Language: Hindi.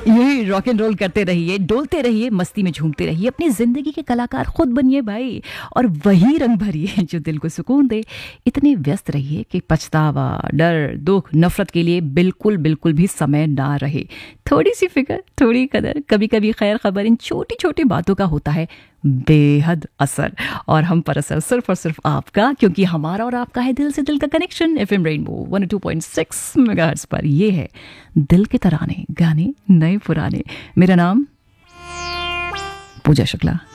यही रॉक एंड रोल करते रहिए, डोलते रहिए, मस्ती में झूमते रहिए, अपनी जिंदगी के कलाकार खुद बनिए भाई, और वही रंग भरिए जो दिल को सुकून दे। इतने व्यस्त रहिए कि पछतावा, डर, दुख, नफरत के लिए बिल्कुल बिल्कुल भी समय ना रहे। थोड़ी सी फिक्र, थोड़ी कदर, कभी कभी खैर खबर, इन छोटी छोटी बातों का होता है बेहद असर, और हम पर असर सिर्फ और सिर्फ आपका, क्योंकि हमारा और आपका है दिल से दिल का कनेक्शन। एफएम रेनबो 102.6 मेगाहर्ट्ज पर ये है दिल के तराने, गाने नए पुराने। मेरा नाम पूजा शुक्ला।